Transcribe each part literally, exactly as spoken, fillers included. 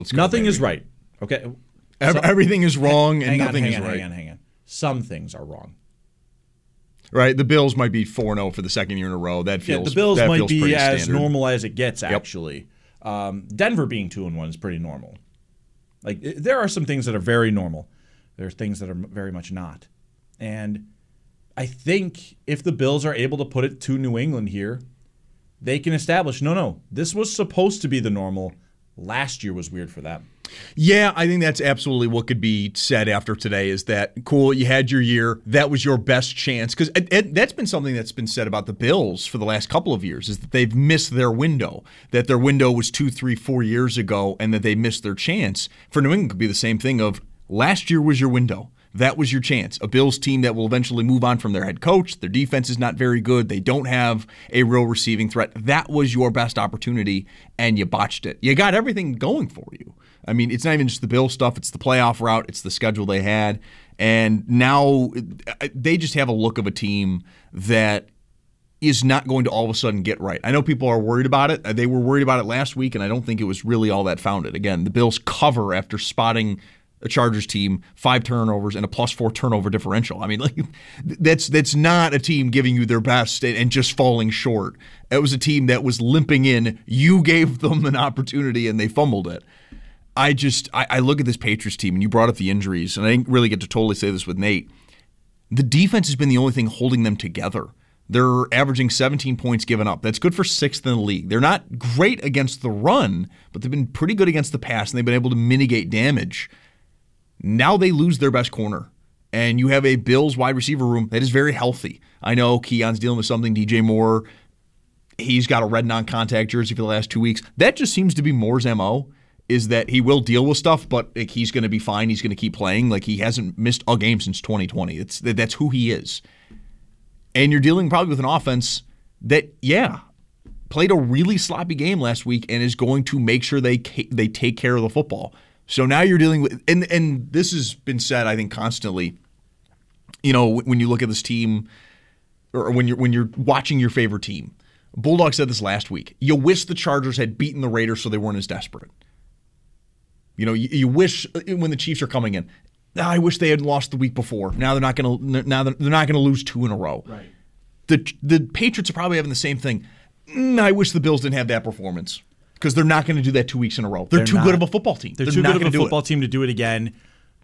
Let's go, Nothing baby. is right. Okay. Ev- So- Everything is wrong and hang on, nothing hang is on, right. Hang on, hang on. Some things are wrong. Right? The Bills might be four and oh for the second year in a row. That feels Yeah, the Bills that might feels be pretty as standard. normal as it gets, actually. Um, Denver being two and one is pretty normal. Like, it- there are some things that are very normal. There are things that are m- very much not. And I think if the Bills are able to put it to New England here, they can establish, no, no, this was supposed to be the normal. Last year was weird for them. Yeah, I think that's absolutely what could be said after today is that, cool, you had your year. That was your best chance. Because that's been something that's been said about the Bills for the last couple of years is that they've missed their window, that their window was two, three, four years ago, and that they missed their chance. For New England, it could be the same thing of last year was your window. That was your chance. A Bills team that will eventually move on from their head coach. Their defense is not very good. They don't have a real receiving threat. That was your best opportunity, and you botched it. You got everything going for you. I mean, it's not even just the Bills stuff. It's the playoff route. It's the schedule they had. And now they just have a look of a team that is not going to all of a sudden get right. I know people are worried about it. They were worried about it last week, and I don't think it was really all that founded. Again, the Bills cover after spotting a Chargers team, five turnovers, and a plus four turnover differential. I mean, like that's that's not a team giving you their best and, and just falling short. It was a team that was limping in. You gave them an opportunity, and they fumbled it. I just I, I look at this Patriots team, and you brought up the injuries, and I didn't really get to totally say this with Nate. The defense has been the only thing holding them together. They're averaging seventeen points given up. That's good for sixth in the league. They're not great against the run, but they've been pretty good against the pass, and they've been able to mitigate damage. Now they lose their best corner, and you have a Bills wide receiver room that is very healthy. I know Keon's dealing with something. D J Moore, he's got a red non-contact jersey for the last two weeks. That just seems to be Moore's M O, is that he will deal with stuff, but like, he's going to be fine. He's going to keep playing. Like he hasn't missed a game since twenty twenty. It's, that's who he is. And you're dealing probably with an offense that, yeah, played a really sloppy game last week and is going to make sure they they take care of the football. So now you're dealing with, and and this has been said, I think, constantly. You know, when you look at this team, or when you're when you're watching your favorite team, Bulldog said this last week. You wish the Chargers had beaten the Raiders so they weren't as desperate. You know, you, you wish when the Chiefs are coming in. I wish they had lost the week before. Now they're not going to. Now they're not going to lose two in a row. Right. The the Patriots are probably having the same thing. Mm, I wish the Bills didn't have that performance. Because they're not going to do that two weeks in a row. They're, They're too not. good of a football team. They're, They're too not good of a gonna do football it. team to do it again.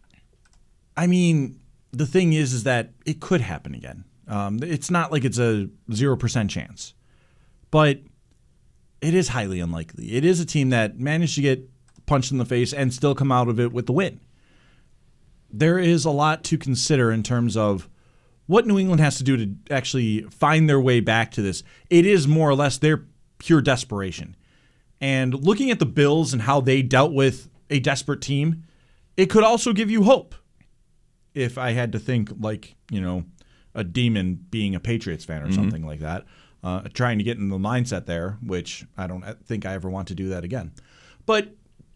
I mean, the thing is, is that it could happen again. Um, it's not like it's a zero percent chance, but it is highly unlikely. It is a team that managed to get punched in the face and still come out of it with the win. There is a lot to consider in terms of what New England has to do to actually find their way back to this. It is more or less their pure desperation. And looking at the Bills and how they dealt with a desperate team, it could also give you hope. If I had to think like, you know, a demon being a Patriots fan or mm-hmm. something like that, uh, trying to get in the mindset there, which I don't think I ever want to do that again. But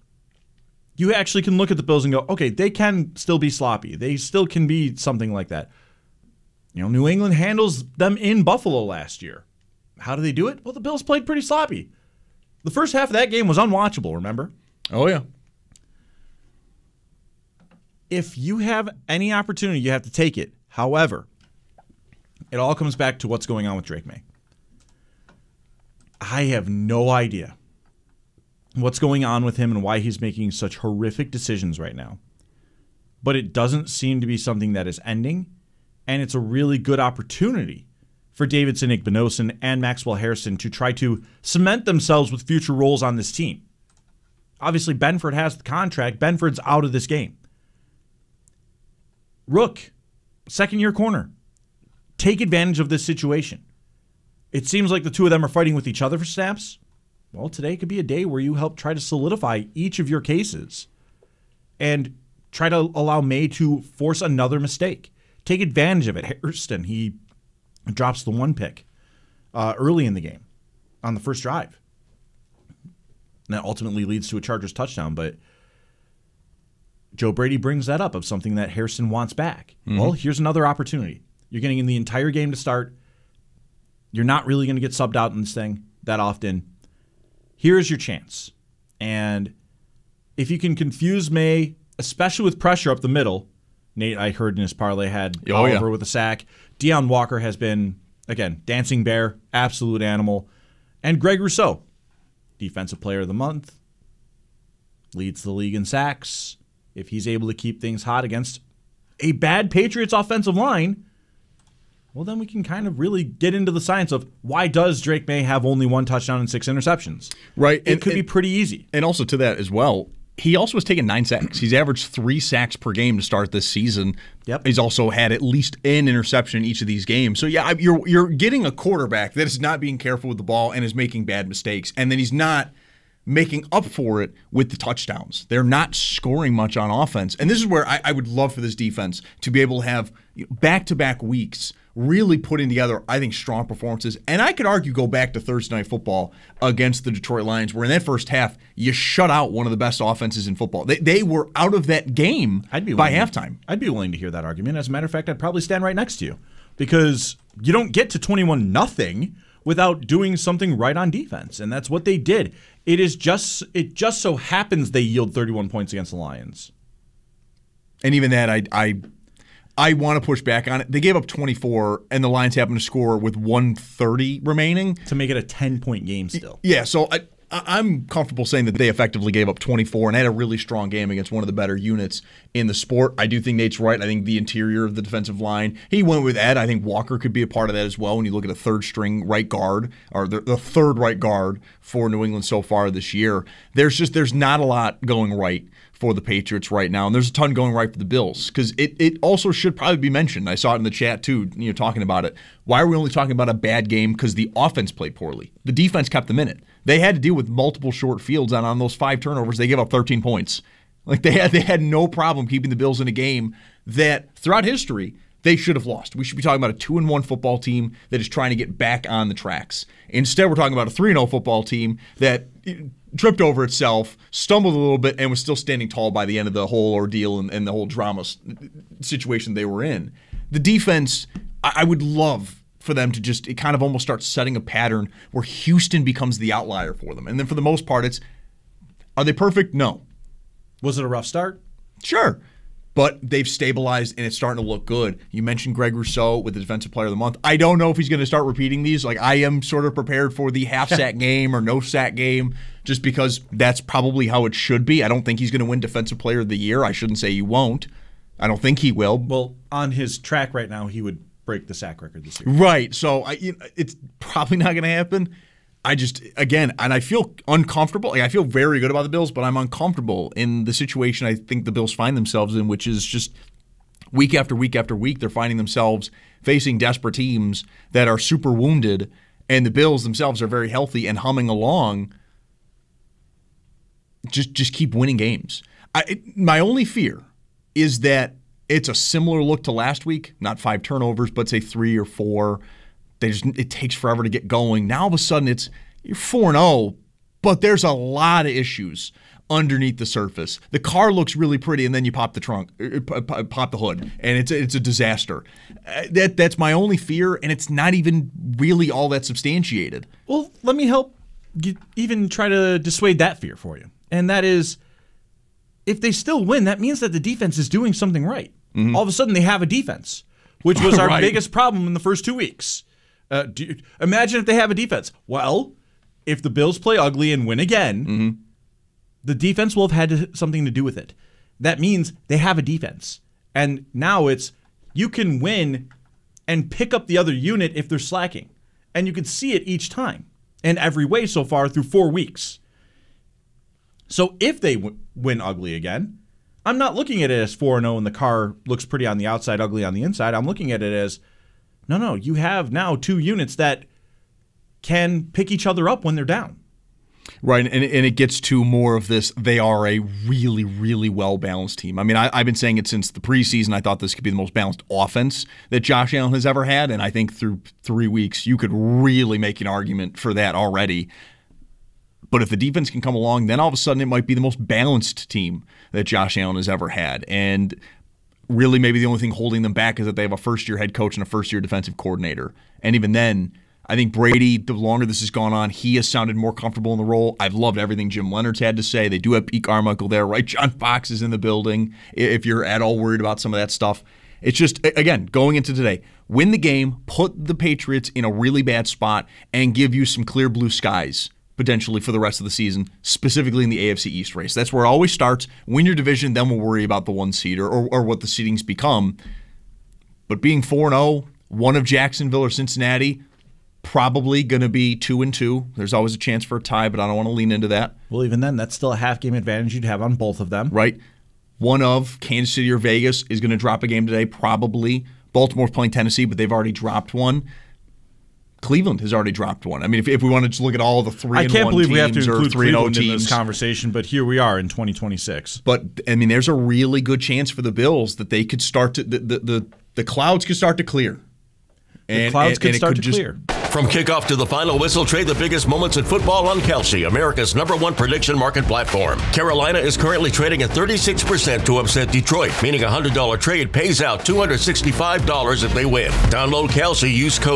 you actually can look at the Bills and go, okay, they can still be sloppy. They still can be something like that. You know, New England handles them in Buffalo last year. How do they do it? Well, the Bills played pretty sloppy. The first half of that game was unwatchable, remember? Oh, yeah. If you have any opportunity, you have to take it. However, it all comes back to what's going on with Drake May. I have no idea what's going on with him and why he's making such horrific decisions right now. But it doesn't seem to be something that is ending, and it's a really good opportunity for Davidson Igbinosun and Maxwell Harrison to try to cement themselves with future roles on this team. Obviously, Benford has the contract. Benford's out of this game. Rook, second-year corner. Take advantage of this situation. It seems like the two of them are fighting with each other for snaps. Well, today could be a day where you help try to solidify each of your cases and try to allow May to force another mistake. Take advantage of it. Hairston, he drops the one pick uh, early in the game on the first drive. And that ultimately leads to a Chargers touchdown, but Joe Brady brings that up of something that Harrison wants back. Mm-hmm. Well, here's another opportunity. You're getting in the entire game to start. You're not really going to get subbed out in this thing that often. Here's your chance. And if you can confuse May, especially with pressure up the middle, Nate, I heard in his parlay, had oh, Oliver yeah. with a sack. Deion Walker has been, again, dancing bear, absolute animal. And Greg Rousseau, defensive player of the month, leads the league in sacks. If he's able to keep things hot against a bad Patriots offensive line, well, then we can kind of really get into the science of why does Drake May have only one touchdown and six interceptions? Right. It and, could and, be pretty easy. And also to that as well, he also has taken nine sacks. He's averaged three sacks per game to start this season. Yep. He's also had at least an interception in each of these games. So, yeah, you're you're getting a quarterback that is not being careful with the ball and is making bad mistakes. And then he's not making up for it with the touchdowns. They're not scoring much on offense. And this is where I, I would love for this defense to be able to have back-to-back weeks really putting together, I think, strong performances. And I could argue go back to Thursday Night Football against the Detroit Lions, where in that first half, you shut out one of the best offenses in football. They, they were out of that game I'd be by willing, halftime. I'd be willing to hear that argument. As a matter of fact, I'd probably stand right next to you because you don't get to twenty-one nothing without doing something right on defense, and that's what they did. It is just it just so happens they yield thirty-one points against the Lions. And even that, I I I want to push back on it. They gave up twenty-four, and the Lions happened to score with one thirty remaining. To make it a ten-point game still. Yeah, so I, I'm comfortable saying that they effectively gave up twenty-four and had a really strong game against one of the better units in the sport. I do think Nate's right. I think the interior of the defensive line, he went with Ed. I think Walker could be a part of that as well when you look at a third-string right guard, or the, the third right guard for New England so far this year. There's just there's not a lot going right for the Patriots right now, and there's a ton going right for the Bills, because it, it also should probably be mentioned. I saw it in the chat too, you know, talking about it. Why are we only talking about a bad game? Because the offense played poorly. The defense kept them in it. They had to deal with multiple short fields, and on those five turnovers, they gave up thirteen points. Like they had, they had no problem keeping the Bills in a game that throughout history they should have lost. We should be talking about a two and one football team that is trying to get back on the tracks. Instead, we're talking about a three and oh football team that tripped over itself, stumbled a little bit, and was still standing tall by the end of the whole ordeal and, and the whole drama situation they were in. The defense, I, I would love for them to just it kind of almost start setting a pattern where Houston becomes the outlier for them. And then for the most part, it's, are they perfect? No. Was it a rough start? Sure. But they've stabilized, and it's starting to look good. You mentioned Greg Rousseau with the Defensive Player of the Month. I don't know if he's going to start repeating these. Like, I am sort of prepared for the half-sack game or no-sack game just because that's probably how it should be. I don't think he's going to win Defensive Player of the Year. I shouldn't say he won't. I don't think he will. Well, on his track right now, he would break the sack record this year. Right. So I, you know, it's probably not going to happen. I just, again, and I feel uncomfortable. Like, I feel very good about the Bills, but I'm uncomfortable in the situation I think the Bills find themselves in, which is just week after week after week, they're finding themselves facing desperate teams that are super wounded, and the Bills themselves are very healthy and humming along. Just, just keep winning games. I, it, my only fear is that it's a similar look to last week, not five turnovers, but say three or four. They just, it takes forever to get going. Now all of a sudden it's you're four and oh, but there's a lot of issues underneath the surface. The car looks really pretty, and then you pop the trunk, pop the hood, and it's it's a disaster. That that's my only fear, and it's not even really all that substantiated. Well, let me help get, even try to dissuade that fear for you, and that is, if they still win, that means that the defense is doing something right. Mm-hmm. All of a sudden, they have a defense, which was our right. biggest problem in the first two weeks. Uh, do you, imagine if they have a defense. Well, if the Bills play ugly and win again, mm-hmm. the defense will have had to, something to do with it. That means they have a defense. And now it's you can win and pick up the other unit if they're slacking. And you can see it each time in every way so far through four weeks. So if they w- win ugly again, I'm not looking at it as four and oh and the car looks pretty on the outside, ugly on the inside. I'm looking at it as No, no, you have now two units that can pick each other up when they're down. Right, and, and it gets to more of this, they are a really, really well-balanced team. I mean, I, I've been saying it since the preseason. I thought this could be the most balanced offense that Josh Allen has ever had, and I think through three weeks you could really make an argument for that already. But if the defense can come along, then all of a sudden it might be the most balanced team that Josh Allen has ever had. And really maybe the only thing holding them back is that they have a first-year head coach and a first-year defensive coordinator. And even then, I think Brady, the longer this has gone on, he has sounded more comfortable in the role. I've loved everything Jim Leonard's had to say. They do have Pete Carmichael there, right? John Fox is in the building if you're at all worried about some of that stuff. It's just, again, going into today, win the game, put the Patriots in a really bad spot, and give you some clear blue skies potentially for the rest of the season, specifically in the A F C East race. That's where it always starts. Win your division, then we'll worry about the one seed or, or, or what the seedings become. But being four and oh, one of Jacksonville or Cincinnati, probably going to be two and two. There's always a chance for a tie, but I don't want to lean into that. Well, even then, that's still a half game advantage you'd have on both of them. Right. One of Kansas City or Vegas is going to drop a game today, probably. Baltimore's playing Tennessee, but they've already dropped one. Cleveland has already dropped one. I mean, if, if we want to just look at all the three and one teams, I can't believe we have to include Cleveland in teams, this conversation, but here we are in twenty twenty-six. But I mean, there's a really good chance for the Bills that they could start to the the the, the clouds could start to clear. The and, clouds and, could and start could to just, clear. From kickoff to the final whistle, trade the biggest moments in football on Kelsey, America's number one prediction market platform. Carolina is currently trading at thirty-six percent to upset Detroit, meaning a one hundred dollars trade pays out two hundred sixty-five dollars if they win. Download Kelsey, use code